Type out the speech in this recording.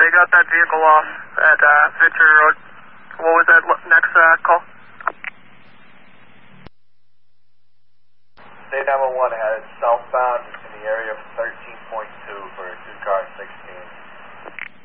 They got that vehicle off at Victory Road. What was that next call? State 911 had it southbound